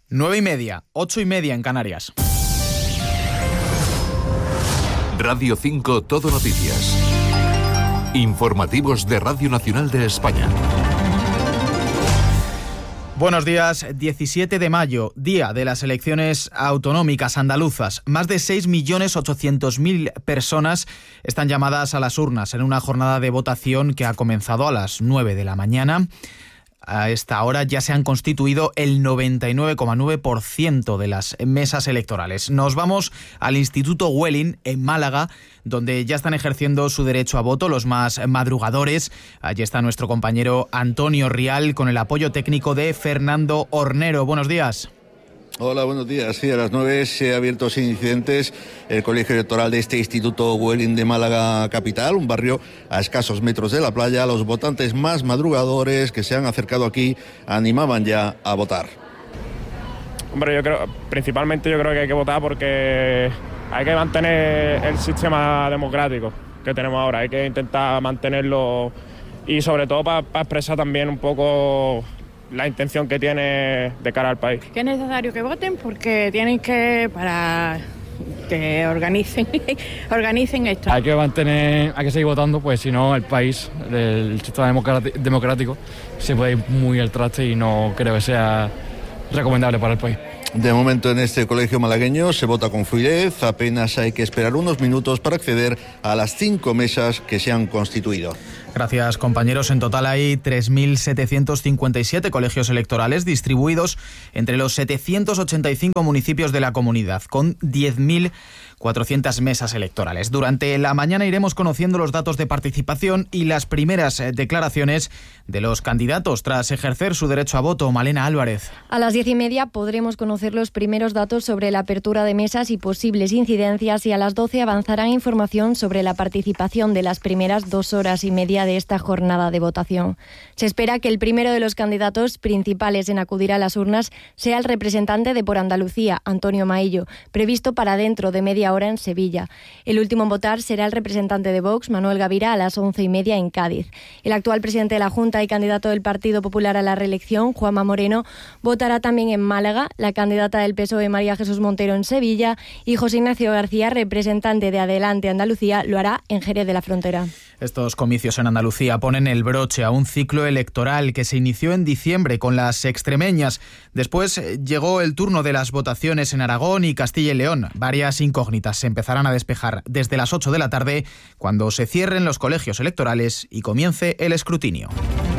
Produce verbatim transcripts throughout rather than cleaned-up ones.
Nueve y media, ocho y media en Canarias. Radio cinco Todo Noticias. Informativos de Radio Nacional de España. Buenos días, diecisiete de mayo, día de las elecciones autonómicas andaluzas. Más de seis millones ochocientas mil personas están llamadas a las urnas en una jornada de votación que ha comenzado a las nueve de la mañana. A esta hora ya se han constituido el noventa y nueve coma nueve por ciento de las mesas electorales. Nos vamos al Instituto Güell en Málaga, donde ya están ejerciendo su derecho a voto los más madrugadores. Allí está nuestro compañero Antonio Rial con el apoyo técnico de Fernando Hornero. Buenos días. Hola, buenos días. Sí, a las nueve se ha abierto sin incidentes el colegio electoral de este Instituto Güell de Málaga capital, un barrio a escasos metros de la playa. Los votantes más madrugadores que se han acercado aquí animaban ya a votar. Hombre, yo creo, principalmente yo creo que hay que votar porque hay que mantener el sistema democrático que tenemos ahora. Hay que intentar mantenerlo y sobre todo para pa expresar también un poco la intención que tiene de cara al país. Que es necesario que voten porque tienen que, para que organicen organicen esto. Hay que mantener, hay que seguir votando, pues si no el país, el sistema democrático se puede ir muy al traste y no creo que sea recomendable para el país. De momento en este colegio malagueño se vota con fluidez, apenas hay que esperar unos minutos para acceder a las cinco mesas que se han constituido. Gracias, compañeros. En total hay tres mil setecientos cincuenta y siete colegios electorales distribuidos entre los setecientos ochenta y cinco municipios de la comunidad, con diez mil cuatrocientas mesas electorales. Durante la mañana iremos conociendo los datos de participación y las primeras declaraciones de los candidatos tras ejercer su derecho a voto. Malena Álvarez. A las diez y media podremos conocer los primeros datos sobre la apertura de mesas y posibles incidencias, y a las doce avanzarán información sobre la participación de las primeras dos horas y media de esta jornada de votación. Se espera que el primero de los candidatos principales en acudir a las urnas sea el representante de Por Andalucía, Antonio Maillo, previsto para dentro de media hora en Sevilla. El último en votar será el representante de Vox, Manuel Gavira, a las once y media en Cádiz. El actual presidente de la Junta y candidato del Partido Popular a la reelección, Juanma Moreno, votará también en Málaga, la candidata del P S O E, María Jesús Montero, en Sevilla, y José Ignacio García, representante de Adelante Andalucía, lo hará en Jerez de la Frontera. Estos comicios en Andalucía ponen el broche a un ciclo electoral que se inició en diciembre con las extremeñas. Después llegó el turno de las votaciones en Aragón y Castilla y León. Varias incógnitas se empezarán a despejar desde las ocho de la tarde, cuando se cierren los colegios electorales y comience el escrutinio.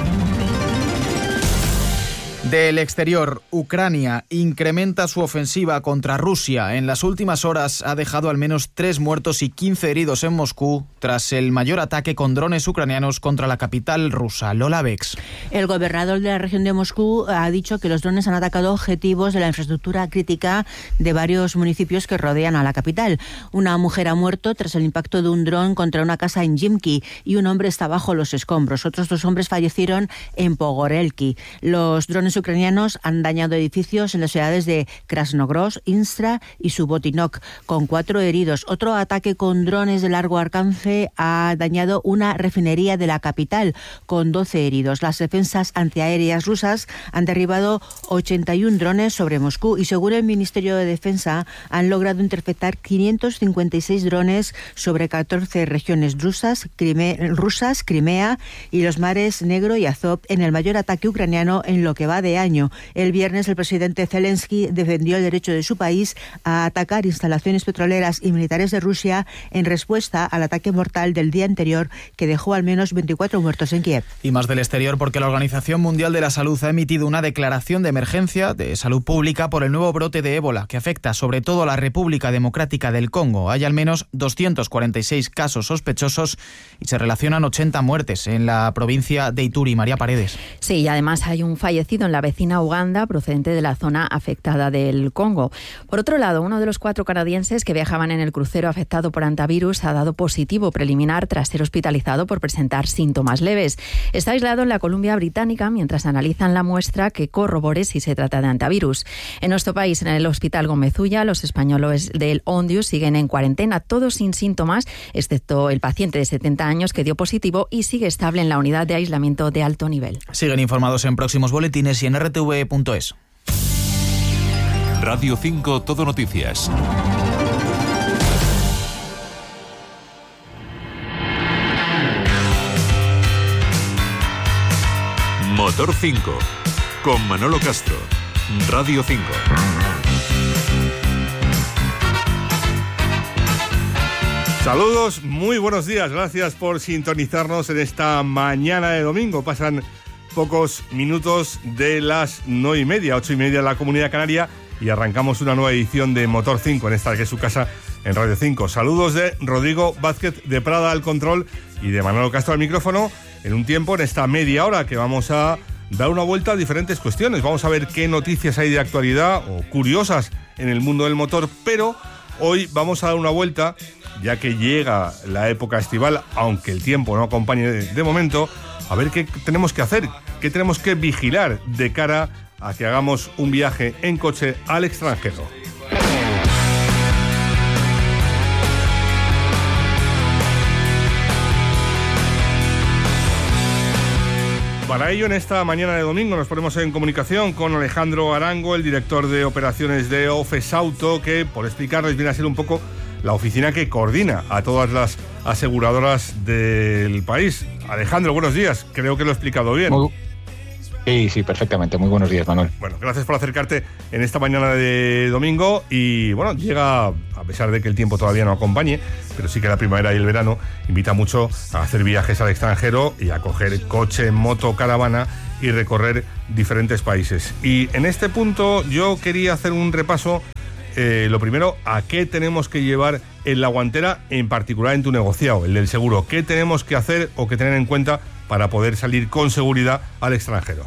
Del exterior, Ucrania incrementa su ofensiva contra Rusia. En las últimas horas ha dejado al menos tres muertos y quince heridos en Moscú tras el mayor ataque con drones ucranianos contra la capital rusa. Lola Bex. El gobernador de la región de Moscú ha dicho que los drones han atacado objetivos de la infraestructura crítica de varios municipios que rodean a la capital. Una mujer ha muerto tras el impacto de un dron contra una casa en Yimki y un hombre está bajo los escombros. Otros dos hombres fallecieron en Pogorelki. Los drones ucranianos han dañado edificios en las ciudades de Krasnogorsk, Instra y Subotinok, con cuatro heridos. Otro ataque con drones de largo alcance ha dañado una refinería de la capital, con doce heridos. Las defensas antiaéreas rusas han derribado ochenta y uno drones sobre Moscú y, según el Ministerio de Defensa, han logrado interceptar quinientos cincuenta y seis drones sobre catorce regiones rusas, Crimea, rusas, Crimea y los mares Negro y Azov, en el mayor ataque ucraniano en lo que va de año. El viernes el presidente Zelensky defendió el derecho de su país a atacar instalaciones petroleras y militares de Rusia en respuesta al ataque mortal del día anterior que dejó al menos veinticuatro muertos en Kiev. Y más del exterior, porque la Organización Mundial de la Salud ha emitido una declaración de emergencia de salud pública por el nuevo brote de ébola que afecta sobre todo a la República Democrática del Congo. Hay al menos doscientos cuarenta y seis casos sospechosos y se relacionan ochenta muertes en la provincia de Ituri. María Paredes. Sí, y además hay un fallecido en la vecina Uganda, procedente de la zona afectada del Congo. Por otro lado, uno de los cuatro canadienses que viajaban en el crucero afectado por hantavirus ha dado positivo preliminar tras ser hospitalizado por presentar síntomas leves. Está aislado en la Columbia Británica mientras analizan la muestra que corrobore si se trata de hantavirus. En nuestro país, en el Hospital Gómez Ulla, los españoles del Ondius siguen en cuarentena, todos sin síntomas, excepto el paciente de setenta años que dio positivo y sigue estable en la unidad de aislamiento de alto nivel. Siguen informados en próximos boletines y en r t v punto es. Radio cinco Todo Noticias. Motor cinco, con Manolo Castro, Radio cinco. Saludos, muy buenos días, gracias por sintonizarnos en esta mañana de domingo. Pasan pocos minutos de las nueve y media, ocho y media en la Comunidad Canaria y arrancamos una nueva edición de Motor cinco, en esta que es su casa en Radio cinco. Saludos de Rodrigo Vázquez de Prada al control y de Manolo Castro al micrófono, en un tiempo, en esta media hora, que vamos a dar una vuelta a diferentes cuestiones. Vamos a ver qué noticias hay de actualidad o curiosas en el mundo del motor, pero hoy vamos a dar una vuelta, ya que llega la época estival, aunque el tiempo no acompañe de, de momento, a ver qué tenemos que hacer, qué tenemos que vigilar de cara a que hagamos un viaje en coche al extranjero. Para ello, en esta mañana de domingo nos ponemos en comunicación con Alejandro Arango, el director de operaciones de Ofesauto, que, por explicarles, viene a ser un poco la oficina que coordina a todas las aseguradoras del país. Alejandro, buenos días. Creo que lo he explicado bien. Muy... Sí, sí, perfectamente. Muy buenos días, Manuel. Bueno, gracias por acercarte en esta mañana de domingo. Y bueno, llega, a pesar de que el tiempo todavía no acompañe, pero sí que la primavera y el verano invita mucho a hacer viajes al extranjero y a coger coche, moto, caravana y recorrer diferentes países. Y en este punto yo quería hacer un repaso. Eh, lo primero, ¿a qué tenemos que llevar en la guantera, en particular en tu negociado, el del seguro? ¿Qué tenemos que hacer o que tener en cuenta para poder salir con seguridad al extranjero?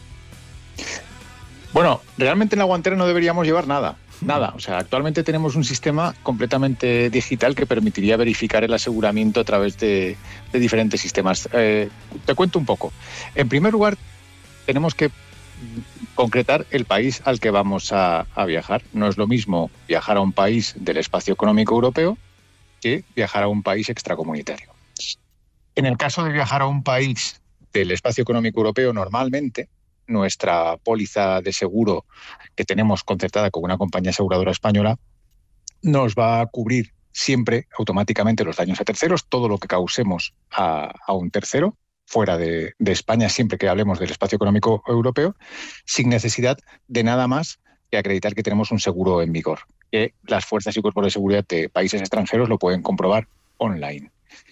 Bueno, realmente en la guantera no deberíamos llevar nada, nada. O sea, actualmente tenemos un sistema completamente digital que permitiría verificar el aseguramiento a través de, de diferentes sistemas. Eh, te cuento un poco. En primer lugar, tenemos que concretar el país al que vamos a, a viajar. No es lo mismo viajar a un país del espacio económico europeo que viajar a un país extracomunitario. En el caso de viajar a un país del espacio económico europeo, normalmente nuestra póliza de seguro que tenemos concertada con una compañía aseguradora española nos va a cubrir siempre automáticamente los daños a terceros, todo lo que causemos a, a un tercero fuera de, de España, siempre que hablemos del espacio económico europeo, sin necesidad de nada más que acreditar que tenemos un seguro en vigor, que las fuerzas y cuerpos de seguridad de países extranjeros lo pueden comprobar online.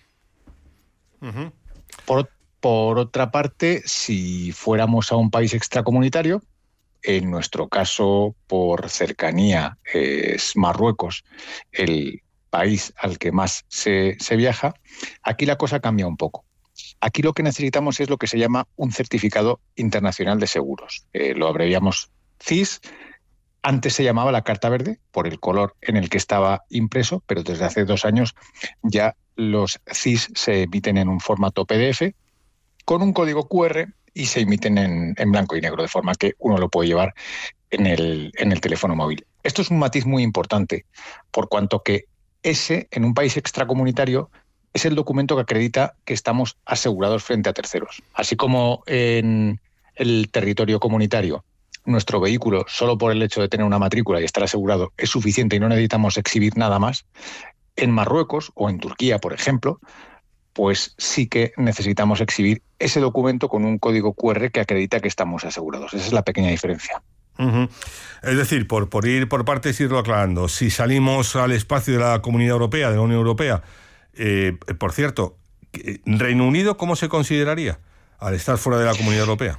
Uh-huh. Por, por otra parte, si fuéramos a un país extracomunitario, en nuestro caso, por cercanía, es Marruecos el país al que más se, se viaja, aquí la cosa cambia un poco. Aquí lo que necesitamos es lo que se llama un certificado internacional de seguros. Eh, lo abreviamos C I S. Antes se llamaba la Carta Verde por el color en el que estaba impreso, pero desde hace dos años ya los C I S se emiten en un formato P D F con un código Q R y se emiten en, en blanco y negro, de forma que uno lo puede llevar en el, en el teléfono móvil. Esto es un matiz muy importante, por cuanto que ese, en un país extracomunitario, es el documento que acredita que estamos asegurados frente a terceros. Así como en el territorio comunitario, nuestro vehículo, solo por el hecho de tener una matrícula y estar asegurado, es suficiente y no necesitamos exhibir nada más, en Marruecos o en Turquía, por ejemplo, pues sí que necesitamos exhibir ese documento con un código Q R que acredita que estamos asegurados. Esa es la pequeña diferencia. Uh-huh. Es decir, por, por ir por partes, irlo aclarando, si salimos al espacio de la Comunidad Europea, de la Unión Europea, Eh, por cierto, ¿Reino Unido cómo se consideraría al estar fuera de la Comunidad Europea?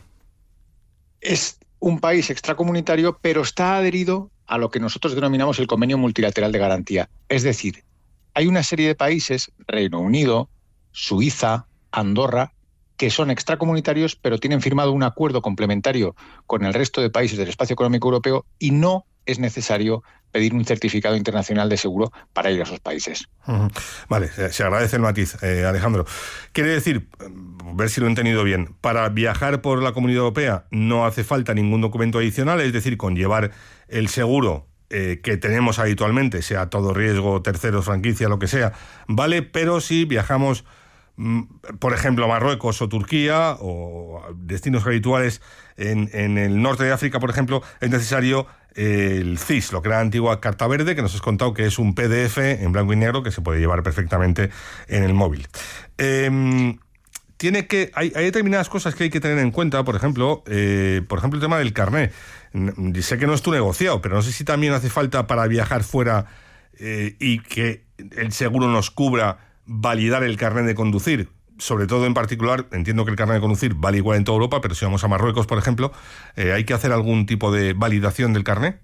Es un país extracomunitario, pero está adherido a lo que nosotros denominamos el Convenio Multilateral de Garantía. Es decir, hay una serie de países, Reino Unido, Suiza, Andorra, que son extracomunitarios, pero tienen firmado un acuerdo complementario con el resto de países del espacio económico europeo y no es necesario pedir un certificado internacional de seguro para ir a esos países. Uh-huh. Vale, se agradece el matiz, eh, Alejandro. Quiere decir, ver si lo he entendido bien, para viajar por la Comunidad Europea no hace falta ningún documento adicional, es decir, con llevar el seguro eh, que tenemos habitualmente, sea todo riesgo, terceros, franquicia, lo que sea, vale, pero si viajamos, por ejemplo, a Marruecos o Turquía o destinos habituales en, en el norte de África, por ejemplo, es necesario el C I S, lo que era la antigua carta verde, que nos has contado que es un P D F en blanco y negro que se puede llevar perfectamente en el móvil. Eh, tiene que hay, hay determinadas cosas que hay que tener en cuenta, por ejemplo, eh, por ejemplo el tema del carné. Sé que no es tu negociado, pero no sé si también hace falta para viajar fuera eh, y que el seguro nos cubra validar el carné de conducir. Sobre todo en particular, entiendo que el carnet de conducir vale igual en toda Europa, pero si vamos a Marruecos, por ejemplo, eh, ¿hay que hacer algún tipo de validación del carnet?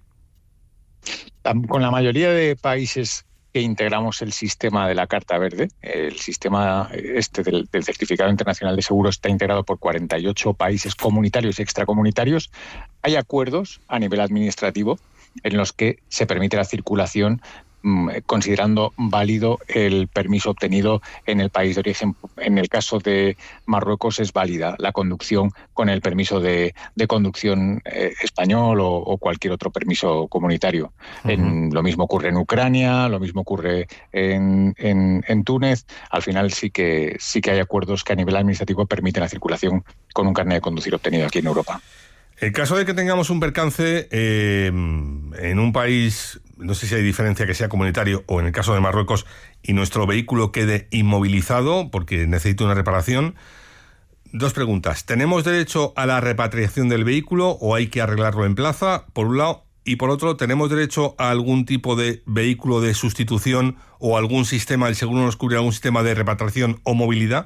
Con la mayoría de países que integramos el sistema de la Carta Verde, el sistema este del, del Certificado Internacional de Seguro está integrado por cuarenta y ocho países comunitarios y extracomunitarios, hay acuerdos a nivel administrativo en los que se permite la circulación considerando válido el permiso obtenido en el país de origen. En el caso de Marruecos es válida la conducción con el permiso de, de conducción eh, español o, o cualquier otro permiso comunitario. Uh-huh. En, lo mismo ocurre en Ucrania, lo mismo ocurre en, en, en Túnez. Al final sí que, sí que hay acuerdos que a nivel administrativo permiten la circulación con un carnet de conducir obtenido aquí en Europa. En caso de que tengamos un percance eh, en un país, no sé si hay diferencia que sea comunitario o en el caso de Marruecos, y nuestro vehículo quede inmovilizado porque necesita una reparación, dos preguntas. ¿Tenemos derecho a la repatriación del vehículo o hay que arreglarlo en plaza, por un lado? Y por otro, ¿tenemos derecho a algún tipo de vehículo de sustitución o algún sistema, el seguro nos cubre algún sistema de repatriación o movilidad?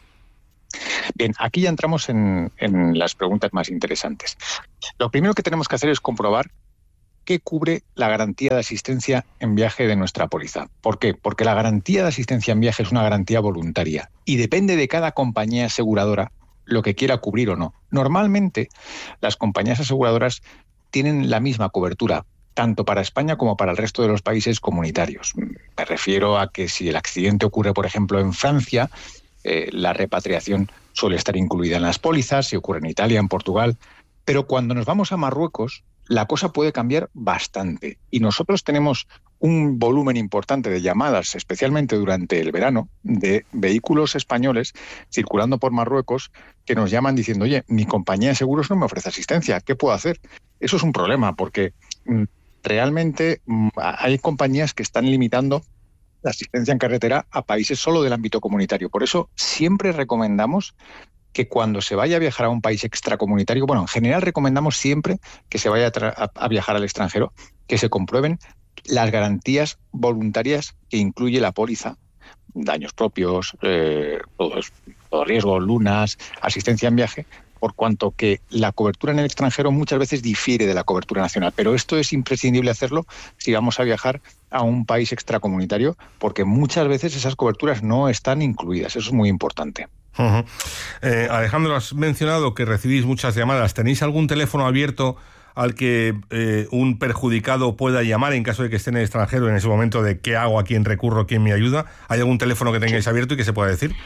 Bien, aquí ya entramos en, en las preguntas más interesantes. Lo primero que tenemos que hacer es comprobar qué cubre la garantía de asistencia en viaje de nuestra póliza. ¿Por qué? Porque la garantía de asistencia en viaje es una garantía voluntaria y depende de cada compañía aseguradora lo que quiera cubrir o no. Normalmente, las compañías aseguradoras tienen la misma cobertura, tanto para España como para el resto de los países comunitarios. Me refiero a que si el accidente ocurre, por ejemplo, en Francia, Eh, la repatriación suele estar incluida en las pólizas, si ocurre en Italia, en Portugal, pero cuando nos vamos a Marruecos, la cosa puede cambiar bastante. Y nosotros tenemos un volumen importante de llamadas, especialmente durante el verano, de vehículos españoles circulando por Marruecos que nos llaman diciendo, oye, mi compañía de seguros no me ofrece asistencia, ¿qué puedo hacer? Eso es un problema, porque mm, realmente mm, hay compañías que están limitando la asistencia en carretera a países solo del ámbito comunitario. Por eso siempre recomendamos que cuando se vaya a viajar a un país extracomunitario, bueno, en general recomendamos siempre que se vaya a, tra- a viajar al extranjero, que se comprueben las garantías voluntarias que incluye la póliza, daños propios, eh, todo, todo riesgo, lunas, asistencia en viaje, por cuanto que la cobertura en el extranjero muchas veces difiere de la cobertura nacional. Pero esto es imprescindible hacerlo si vamos a viajar a un país extracomunitario, porque muchas veces esas coberturas no están incluidas. Eso es muy importante. Uh-huh. Eh, Alejandro, has mencionado que recibís muchas llamadas. ¿Tenéis algún teléfono abierto al que eh, un perjudicado pueda llamar en caso de que esté en el extranjero en ese momento de qué hago, a quién recurro, quién me ayuda? ¿Hay algún teléfono que tengáis abierto y que se pueda decir?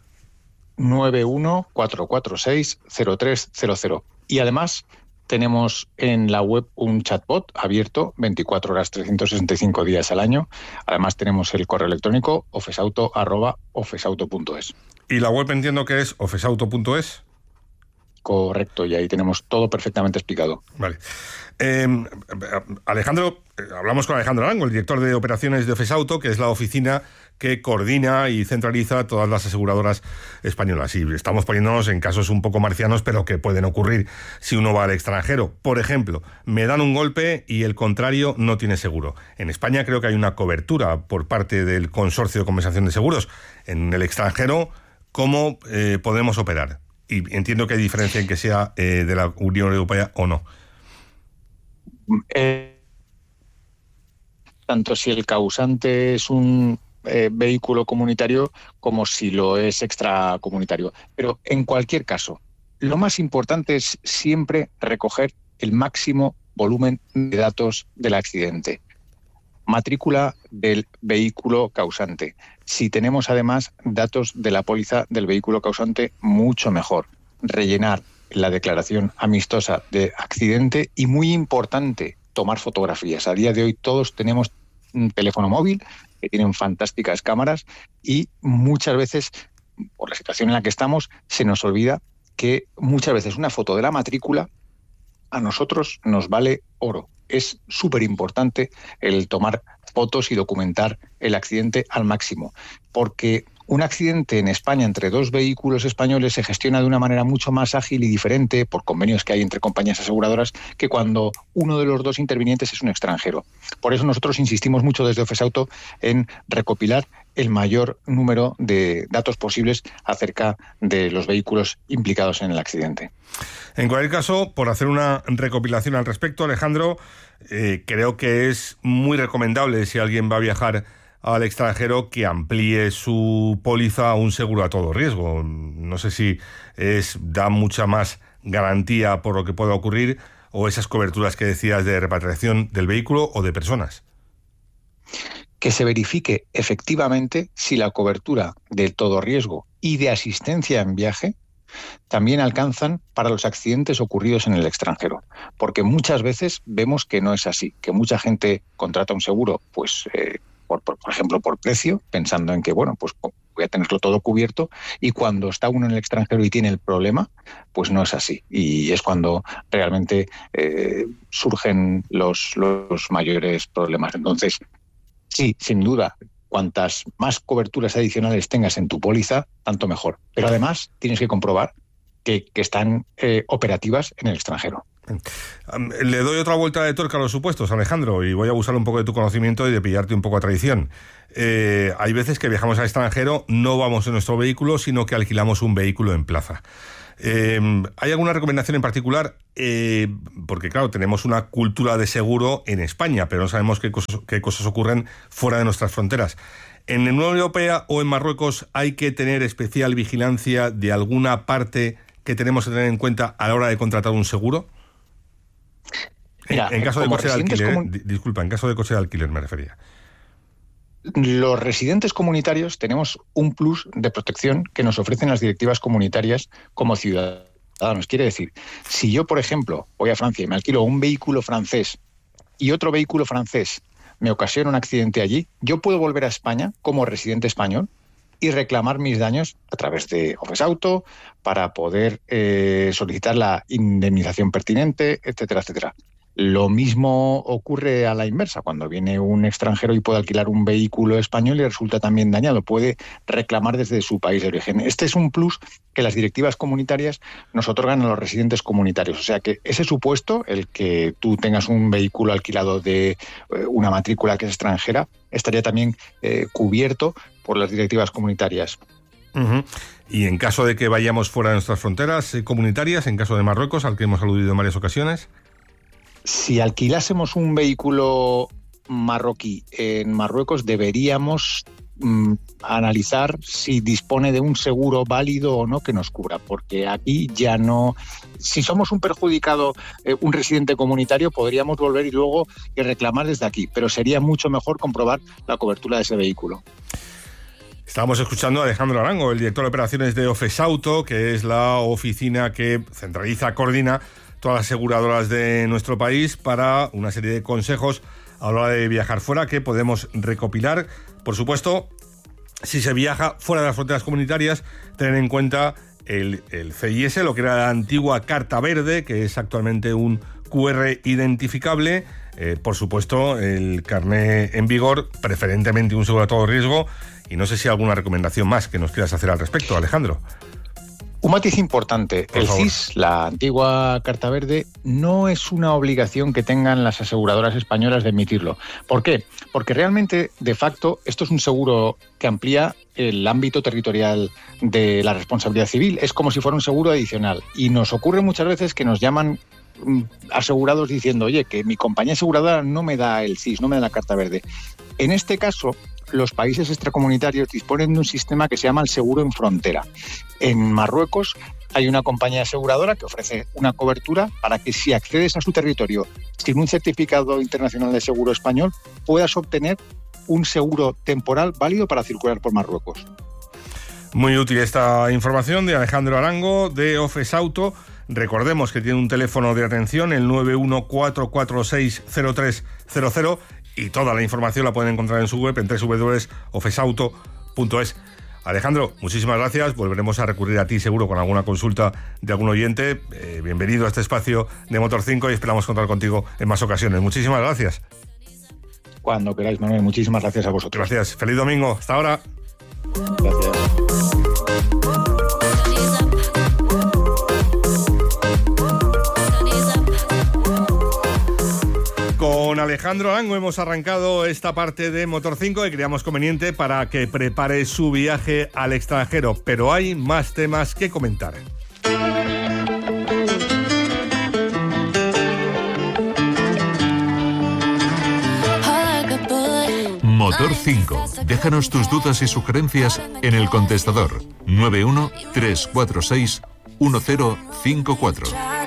nueve uno cuatro cuatro seis cero tres cero cero. Y además tenemos en la web un chatbot abierto veinticuatro horas, trescientos sesenta y cinco días al año. Además tenemos el correo electrónico ofesauto arroba ofesauto punto es. ¿Y la web entiendo que es ofesauto punto es? Correcto, y ahí tenemos todo perfectamente explicado. Vale. Eh, Alejandro, hablamos con Alejandro Arango, el director de operaciones de Ofesauto, que es la oficina que coordina y centraliza todas las aseguradoras españolas. Y estamos poniéndonos en casos un poco marcianos, pero que pueden ocurrir si uno va al extranjero. Por ejemplo, me dan un golpe y el contrario no tiene seguro. En España creo que hay una cobertura por parte del Consorcio de Compensación de Seguros. En el extranjero, ¿cómo eh, podemos operar? Y entiendo que hay diferencia en que sea eh, de la Unión Europea o no. Eh, tanto si el causante es un eh, vehículo comunitario como si lo es extracomunitario. Pero en cualquier caso, lo más importante es siempre recoger el máximo volumen de datos del accidente. Matrícula del vehículo causante. Si tenemos además datos de la póliza del vehículo causante, mucho mejor. Rellenar la declaración amistosa de accidente y, muy importante, tomar fotografías. A día de hoy todos tenemos un teléfono móvil que tienen fantásticas cámaras y muchas veces, por la situación en la que estamos, se nos olvida que muchas veces una foto de la matrícula a nosotros nos vale oro. es súper importante el tomar fotos y documentar el accidente al máximo, porque un accidente en España entre dos vehículos españoles se gestiona de una manera mucho más ágil y diferente por convenios que hay entre compañías aseguradoras que cuando uno de los dos intervinientes es un extranjero. Por eso nosotros insistimos mucho desde Ofesauto en recopilar el mayor número de datos posibles acerca de los vehículos implicados en el accidente. En cualquier caso, por hacer una recopilación al respecto, Alejandro, eh, creo que es muy recomendable, si alguien va a viajar al extranjero, que amplíe su póliza a un seguro a todo riesgo. No sé si es da mucha más garantía por lo que pueda ocurrir, o esas coberturas que decías de repatriación del vehículo o de personas. Que se verifique efectivamente si la cobertura de todo riesgo y de asistencia en viaje también alcanzan para los accidentes ocurridos en el extranjero, porque muchas veces vemos que no es así, que mucha gente contrata un seguro, pues eh, por, por, por ejemplo por precio, pensando en que bueno, pues voy a tenerlo todo cubierto, y cuando está uno en el extranjero y tiene el problema, pues no es así, y es cuando realmente eh, surgen los, los mayores problemas. Entonces, sí, sin duda, cuantas más coberturas adicionales tengas en tu póliza, tanto mejor. Pero además tienes que comprobar que, que están eh, operativas en el extranjero. Le doy otra vuelta de tuerca a los supuestos, Alejandro, y voy a abusar un poco de tu conocimiento y de pillarte un poco a traición. Eh, hay veces que viajamos al extranjero, no vamos en nuestro vehículo, sino que alquilamos un vehículo en plaza. Eh, ¿Hay alguna recomendación en particular? Eh, porque claro, tenemos una cultura de seguro en España, pero no sabemos qué cosas, qué cosas ocurren fuera de nuestras fronteras. ¿En la Unión Europea o en Marruecos hay que tener especial vigilancia de alguna parte que tenemos que tener en cuenta a la hora de contratar un seguro? Mira, en, en caso de coche de alquiler, comun... disculpa, en caso de coche de alquiler me refería. Los residentes comunitarios tenemos un plus de protección que nos ofrecen las directivas comunitarias como ciudadanos. Quiere decir, si yo, por ejemplo, voy a Francia y me alquilo un vehículo francés y otro vehículo francés me ocasiona un accidente allí, yo puedo volver a España como residente español y reclamar mis daños a través de Ofesauto para poder eh, solicitar la indemnización pertinente, etcétera, etcétera. Lo mismo ocurre a la inversa, cuando viene un extranjero y puede alquilar un vehículo español y resulta también dañado, puede reclamar desde su país de origen. Este es un plus que las directivas comunitarias nos otorgan a los residentes comunitarios. O sea que ese supuesto, el que tú tengas un vehículo alquilado de eh, una matrícula que es extranjera, estaría también eh, cubierto por las directivas comunitarias. Uh-huh. Y en caso de que vayamos fuera de nuestras fronteras eh, comunitarias, en caso de Marruecos, al que hemos aludido en varias ocasiones. Si alquilásemos un vehículo marroquí en Marruecos, deberíamos mm, analizar si dispone de un seguro válido o no que nos cubra, porque aquí ya no... Si somos un perjudicado, eh, un residente comunitario, podríamos volver y luego y reclamar desde aquí, pero sería mucho mejor comprobar la cobertura de ese vehículo. Estábamos escuchando a Alejandro Arango, el director de operaciones de Ofesauto, que es la oficina que centraliza, coordina todas las aseguradoras de nuestro país, para una serie de consejos a la hora de viajar fuera que podemos recopilar. Por supuesto, si se viaja fuera de las fronteras comunitarias, tener en cuenta el, el C I S, lo que era la antigua Carta Verde, que es actualmente un Q R identificable. Eh, por supuesto, el carné en vigor, preferentemente un seguro a todo riesgo. Y no sé si hay alguna recomendación más que nos quieras hacer al respecto, Alejandro. Un matiz importante, el C I S, la antigua Carta Verde, no es una obligación que tengan las aseguradoras españolas de emitirlo. ¿Por qué? Porque realmente, de facto, esto es un seguro que amplía el ámbito territorial de la responsabilidad civil. Es como si fuera un seguro adicional. Y nos ocurre muchas veces que nos llaman asegurados diciendo, oye, que mi compañía aseguradora no me da el C I S, no me da la Carta Verde. En este caso, los países extracomunitarios disponen de un sistema que se llama el seguro en frontera. En Marruecos hay una compañía aseguradora que ofrece una cobertura para que si accedes a su territorio sin un certificado internacional de seguro español, puedas obtener un seguro temporal válido para circular por Marruecos. Muy útil esta información de Alejandro Arango, de Ofesauto. Recordemos que tiene un teléfono de atención, el nueve uno cuatro cuatro seis cero tres cero cero, y toda la información la pueden encontrar en su web en doble u doble u doble u punto ofesauto punto es. Alejandro, muchísimas gracias. Volveremos a recurrir a ti seguro con alguna consulta de algún oyente. Eh, bienvenido a este espacio de Motor cinco y esperamos contar contigo en más ocasiones. Muchísimas gracias. Cuando queráis, Manuel. Muchísimas gracias a vosotros. Gracias. Feliz domingo. Hasta ahora. Gracias. Con Alejandro Arango hemos arrancado esta parte de Motor cinco que creíamos conveniente para que prepare su viaje al extranjero, pero hay más temas que comentar. Motor cinco. Déjanos tus dudas y sugerencias en el contestador nueve uno tres cuatro seis uno cero cinco cuatro.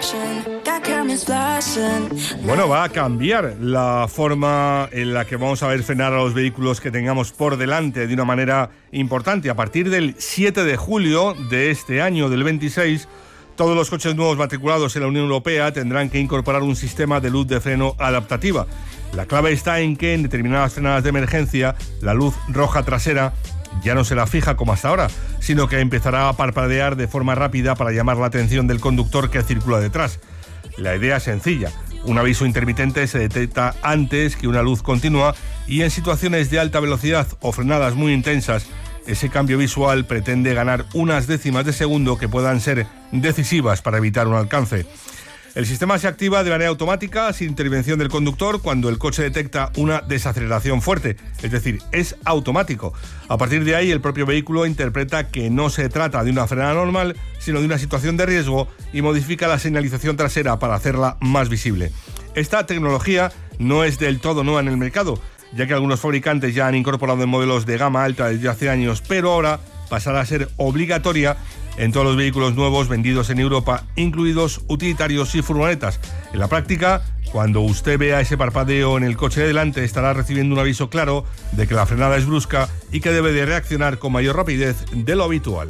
Bueno, va a cambiar la forma en la que vamos a ver frenar a los vehículos que tengamos por delante de una manera importante. A partir del siete de julio de este año, del veintiséis, todos los coches nuevos matriculados en la Unión Europea tendrán que incorporar un sistema de luz de freno adaptativa. La clave está en que en determinadas frenadas de emergencia la luz roja trasera ya no será fija como hasta ahora, sino que empezará a parpadear de forma rápida para llamar la atención del conductor que circula detrás. La idea es sencilla. Un aviso intermitente se detecta antes que una luz continua y en situaciones de alta velocidad o frenadas muy intensas, ese cambio visual pretende ganar unas décimas de segundo que puedan ser decisivas para evitar un alcance. El sistema se activa de manera automática, sin intervención del conductor, cuando el coche detecta una desaceleración fuerte, es decir, es automático. A partir de ahí, el propio vehículo interpreta que no se trata de una frenada normal, sino de una situación de riesgo y modifica la señalización trasera para hacerla más visible. Esta tecnología no es del todo nueva en el mercado, ya que algunos fabricantes ya han incorporado en modelos de gama alta desde hace años, pero ahora pasará a ser obligatoria en todos los vehículos nuevos vendidos en Europa, incluidos utilitarios y furgonetas. En la práctica, cuando usted vea ese parpadeo en el coche de delante, estará recibiendo un aviso claro de que la frenada es brusca y que debe de reaccionar con mayor rapidez de lo habitual.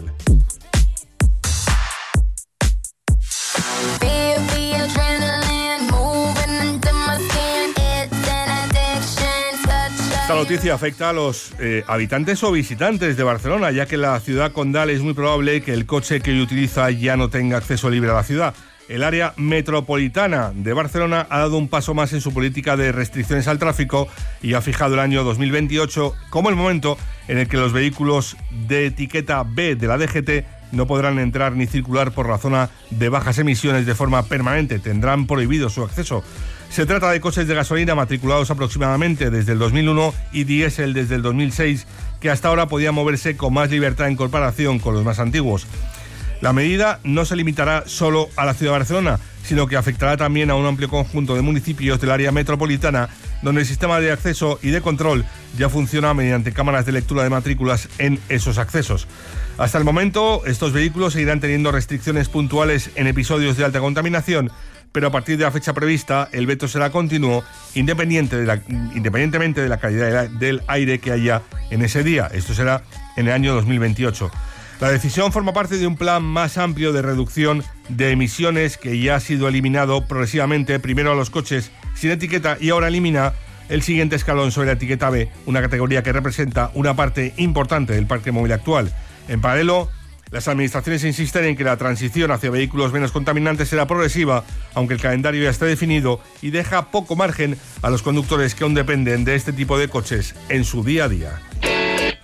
Esta noticia afecta a los eh, habitantes o visitantes de Barcelona, ya que en la ciudad condal es muy probable que el coche que hoy utiliza ya no tenga acceso libre a la ciudad. El área metropolitana de Barcelona ha dado un paso más en su política de restricciones al tráfico y ha fijado el año dos mil veintiocho como el momento en el que los vehículos de etiqueta B de la D G T no podrán entrar ni circular por la zona de bajas emisiones de forma permanente. Tendrán prohibido su acceso. Se trata de coches de gasolina matriculados aproximadamente desde el dos mil uno y diésel desde el dos mil seis, que hasta ahora podían moverse con más libertad en comparación con los más antiguos. La medida no se limitará solo a la ciudad de Barcelona, sino que afectará también a un amplio conjunto de municipios del área metropolitana, donde el sistema de acceso y de control ya funciona mediante cámaras de lectura de matrículas en esos accesos. Hasta el momento, estos vehículos seguirán teniendo restricciones puntuales en episodios de alta contaminación, pero a partir de la fecha prevista, el veto será continuo, independiente de la, independientemente de la calidad del aire que haya en ese día. Esto será en el año dos mil veintiocho. La decisión forma parte de un plan más amplio de reducción de emisiones que ya ha sido eliminado progresivamente, primero a los coches sin etiqueta y ahora elimina el siguiente escalón sobre la etiqueta B, una categoría que representa una parte importante del parque móvil actual. En paralelo, las administraciones insisten en que la transición hacia vehículos menos contaminantes será progresiva, aunque el calendario ya esté definido y deja poco margen a los conductores que aún dependen de este tipo de coches en su día a día.